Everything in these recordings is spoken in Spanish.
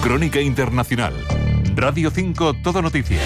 Crónica Internacional. Radio 5 Todo Noticias.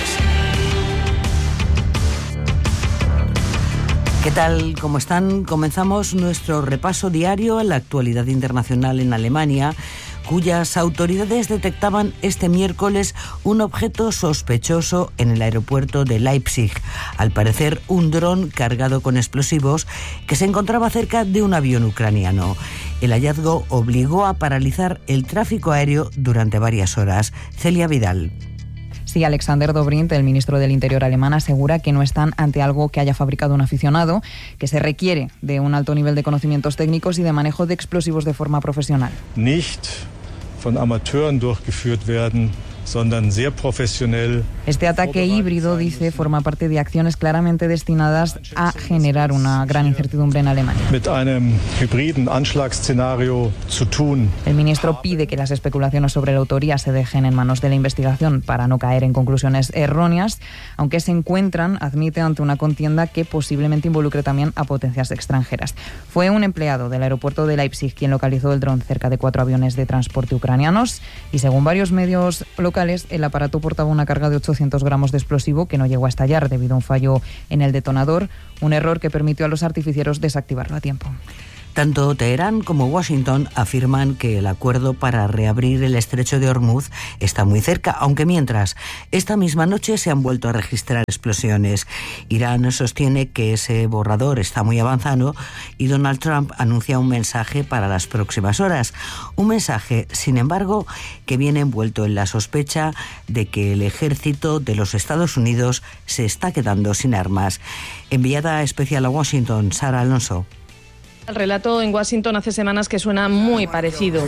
¿Qué tal? ¿Cómo están? Comenzamos nuestro repaso diario a la actualidad internacional en Alemania, cuyas autoridades detectaban este miércoles un objeto sospechoso en el aeropuerto de Leipzig. Al parecer, un dron cargado con explosivos que se encontraba cerca de un avión ucraniano. El hallazgo obligó a paralizar el tráfico aéreo durante varias horas. Celia Vidal. Sí, Alexander Dobrindt, el ministro del Interior alemán, asegura que no están ante algo que haya fabricado un aficionado, que se requiere de un alto nivel de conocimientos técnicos y de manejo de explosivos de forma profesional. Nicht von Amateuren durchgeführt werden, sondern sehr profesionell. Este ataque híbrido, dice, forma parte de acciones claramente destinadas a generar una gran incertidumbre en Alemania. Mit einem hybriden Anschlagsszenario zu tun. El ministro pide que las especulaciones sobre la autoría se dejen en manos de la investigación para no caer en conclusiones erróneas, aunque se encuentran, admite, ante una contienda que posiblemente involucre también a potencias extranjeras. Fue un empleado del aeropuerto de Leipzig quien localizó el dron cerca de 4 aviones de transporte ucranianos y, según varios medios locales, el aparato portaba una carga de 800 gramos de explosivo que no llegó a estallar debido a un fallo en el detonador, un error que permitió a los artificieros desactivarlo a tiempo. Tanto Teherán como Washington afirman que el acuerdo para reabrir el estrecho de Hormuz está muy cerca, aunque mientras, esta misma noche se han vuelto a registrar explosiones. Irán sostiene que ese borrador está muy avanzado y Donald Trump anuncia un mensaje para las próximas horas. Un mensaje, sin embargo, que viene envuelto en la sospecha de que el ejército de los Estados Unidos se está quedando sin armas. Enviada especial a Washington, Sara Alonso. El relato en Washington hace semanas que suena muy parecido.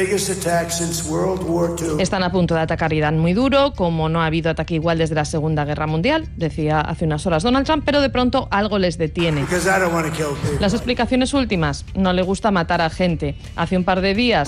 Están a punto de atacar Irán muy duro, como no ha habido ataque igual desde la Segunda Guerra Mundial, decía hace unas horas Donald Trump, pero de pronto algo les detiene. Las explicaciones últimas: no le gusta matar a gente. Hace un par de días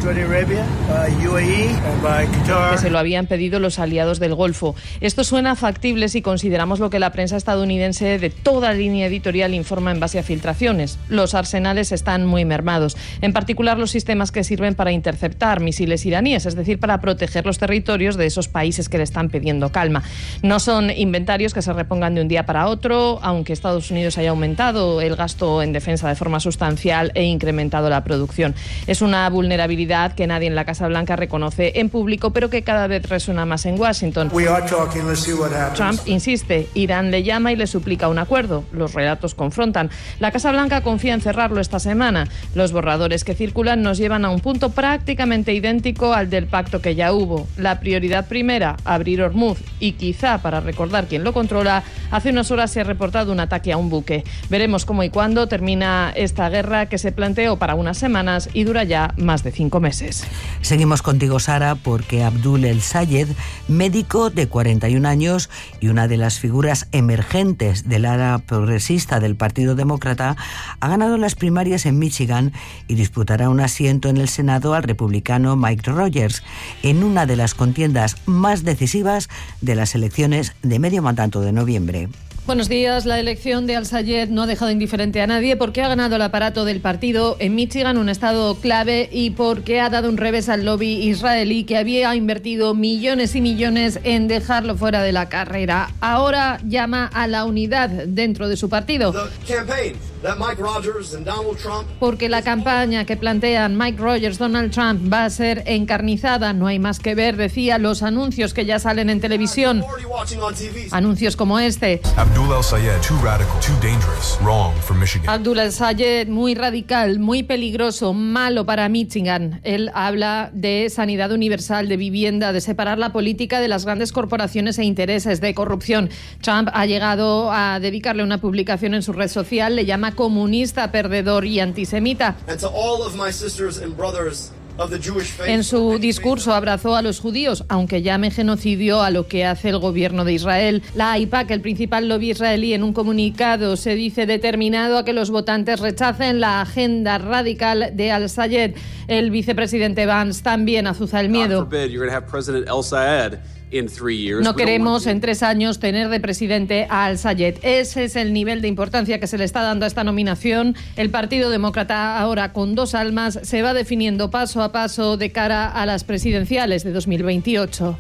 que se lo habían pedido los aliados del Golfo. Esto suena factible si consideramos lo que la prensa estadounidense de toda línea editorial informa en base a filtraciones. Los arsenales están muy mermados, en particular los sistemas que sirven para interceptar misiles iraníes, es decir, para proteger los territorios de esos países que le están pidiendo calma. No son inventarios que se repongan de un día para otro, aunque Estados Unidos haya aumentado el gasto en defensa de forma sustancial e incrementado la producción. Es una vulnerabilidad que nadie en la Casa Blanca reconoce en público, pero que cada vez resuena más en Washington. Trump insiste, Irán le llama y le suplica un acuerdo. Los relatos confrontan. La Casa Blanca confía en cerrarlo esta semana. Los borradores que circulan nos llevan a un punto prácticamente idéntico al del pacto que ya hubo. La prioridad primera, abrir Hormuz, y quizá, para recordar quién lo controla, hace unas horas se ha reportado un ataque a un buque. Veremos cómo y cuándo termina esta guerra que se planteó para unas semanas y dura ya más de 5 meses. Seguimos contigo, Sara, porque Abdul El Sayed, médico de 41 años y una de las figuras emergentes del ala progresista del Partido Demócrata, ha ganado las primarias en Michigan y disputará un asiento en el Senado al republicano Mike Rogers, en una de las contiendas más decisivas de las elecciones de medio mandato de noviembre. Buenos días. La elección de Al-Sayed no ha dejado indiferente a nadie porque ha ganado el aparato del partido en Michigan, un estado clave, y porque ha dado un revés al lobby israelí que había invertido millones y millones en dejarlo fuera de la carrera. Ahora llama a la unidad dentro de su partido. Porque la campaña que plantean Mike Rogers, Donald Trump, va a ser encarnizada. No hay más que ver, decía, los anuncios que ya salen en televisión. Anuncios como este. Abdul El-Sayed, too radical, too dangerous, wrong for Michigan. Abdul El-Sayed, muy radical, muy peligroso, malo para Michigan. Él habla de sanidad universal, de vivienda, de separar la política de las grandes corporaciones e intereses, de corrupción. Trump ha llegado a dedicarle una publicación en su red social, le llama comunista, perdedor y antisemita. En su discurso abrazó a los judíos, aunque llame genocidio a lo que hace el gobierno de Israel. La AIPAC, el principal lobby israelí, en un comunicado se dice determinado a que los votantes rechacen la agenda radical de Al-Sayed. El vicepresidente Vance también azuza el miedo. No queremos en 3 años tener de presidente a Al-Sayed. Ese es el nivel de importancia que se le está dando a esta nominación. El Partido Demócrata, ahora con 2 almas, se va definiendo paso a paso de cara a las presidenciales de 2028.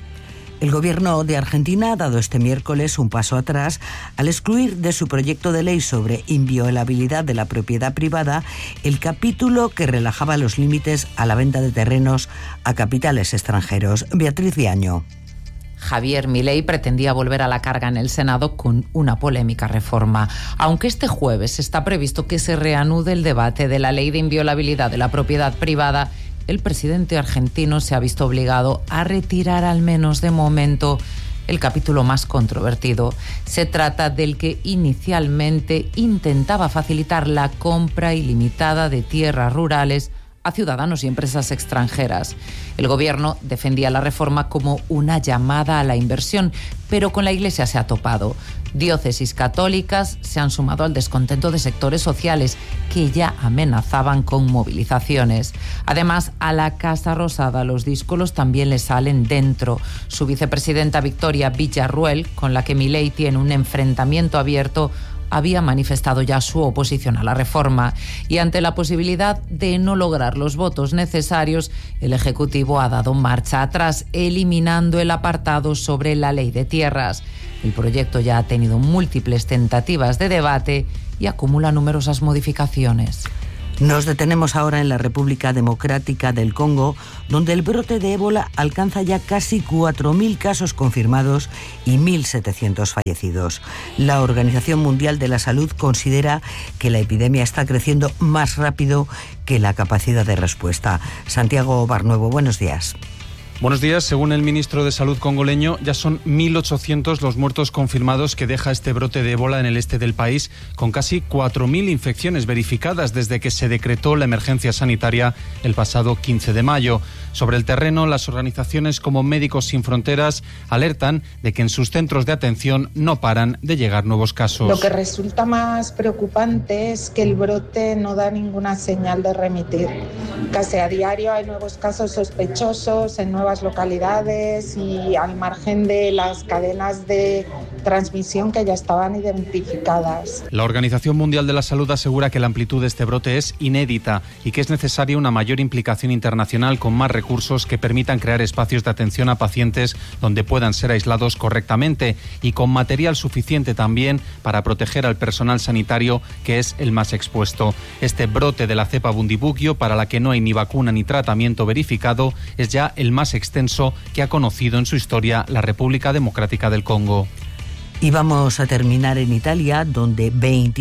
El gobierno de Argentina ha dado este miércoles un paso atrás al excluir de su proyecto de ley sobre inviolabilidad de la propiedad privada el capítulo que relajaba los límites a la venta de terrenos a capitales extranjeros. Beatriz Viaño. Javier Milei pretendía volver a la carga en el Senado con una polémica reforma. Aunque este jueves está previsto que se reanude el debate de la ley de inviolabilidad de la propiedad privada, el presidente argentino se ha visto obligado a retirar, al menos de momento, el capítulo más controvertido. Se trata del que inicialmente intentaba facilitar la compra ilimitada de tierras rurales a ciudadanos y empresas extranjeras. El gobierno defendía la reforma como una llamada a la inversión, pero con la Iglesia se ha topado. Diócesis católicas se han sumado al descontento de sectores sociales que ya amenazaban con movilizaciones. Además, a la Casa Rosada los díscolos también le salen dentro. Su vicepresidenta Victoria Villarruel, con la que Milei tiene un enfrentamiento abierto, había manifestado ya su oposición a la reforma y ante la posibilidad de no lograr los votos necesarios, el Ejecutivo ha dado marcha atrás, eliminando el apartado sobre la ley de tierras. El proyecto ya ha tenido múltiples tentativas de debate y acumula numerosas modificaciones. Nos detenemos ahora en la República Democrática del Congo, donde el brote de ébola alcanza ya casi 4.000 casos confirmados y 1.700 fallecidos. La Organización Mundial de la Salud considera que la epidemia está creciendo más rápido que la capacidad de respuesta. Santiago Barnuevo, buenos días. Buenos días. Según el ministro de Salud congoleño, ya son 1.800 los muertos confirmados que deja este brote de ébola en el este del país, con casi 4.000 infecciones verificadas desde que se decretó la emergencia sanitaria el pasado 15 de mayo. Sobre el terreno, las organizaciones como Médicos Sin Fronteras alertan de que en sus centros de atención no paran de llegar nuevos casos. Lo que resulta más preocupante es que el brote no da ninguna señal de remitir. Casi a diario hay nuevos casos sospechosos en nuevas localidades y al margen de las cadenas de transmisión que ya estaban identificadas. La Organización Mundial de la Salud asegura que la amplitud de este brote es inédita y que es necesaria una mayor implicación internacional con más recursos que permitan crear espacios de atención a pacientes donde puedan ser aislados correctamente y con material suficiente también para proteger al personal sanitario, que es el más expuesto. Este brote de la cepa Bundibugyo, para la que no hay ni vacuna ni tratamiento verificado, es ya el más extenso que ha conocido en su historia la República Democrática del Congo. Y vamos a terminar en Italia, donde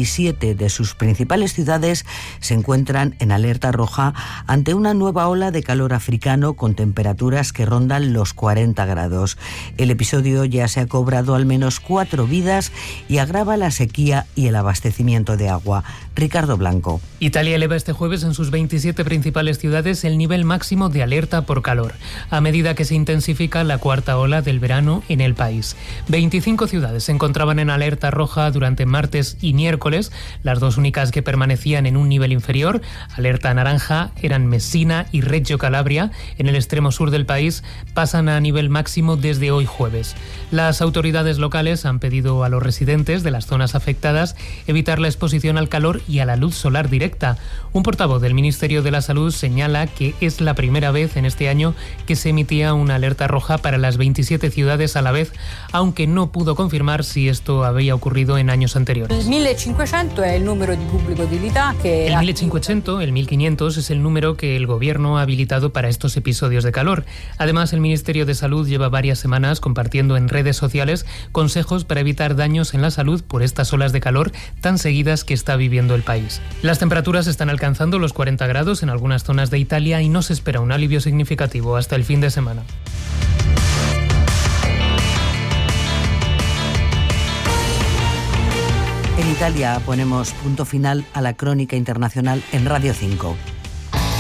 27 de sus principales ciudades se encuentran en alerta roja ante una nueva ola de calor africano con temperaturas que rondan los 40 grados. El episodio ya se ha cobrado al menos 4 vidas y agrava la sequía y el abastecimiento de agua. Ricardo Blanco. Italia eleva este jueves en sus 27 principales ciudades el nivel máximo de alerta por calor, a medida que se intensifica la cuarta ola del verano en el país. 25 ciudades se encontraban en alerta roja durante martes y miércoles. Las dos únicas que permanecían en un nivel inferior, alerta naranja, eran Messina y Reggio Calabria. En el extremo sur del país pasan a nivel máximo desde hoy jueves. Las autoridades locales han pedido a los residentes de las zonas afectadas evitar la exposición al calor y a la luz solar directa. Un portavoz del Ministerio de la Salud señala que es la primera vez en este año que se emitía una alerta roja para las 27 ciudades a la vez, aunque no pudo confirmar si esto había ocurrido en años anteriores. El 1500 es el número de público utilidad que... El 1500, el 1500, es el número que el gobierno ha habilitado para estos episodios de calor. Además, el Ministerio de Salud lleva varias semanas compartiendo en redes sociales consejos para evitar daños en la salud por estas olas de calor tan seguidas que está viviendo el país. Las temperaturas están alcanzando los 40 grados en algunas zonas de Italia y no se espera un alivio significativo hasta el fin de semana. En Italia ponemos punto final a la crónica internacional en Radio 5.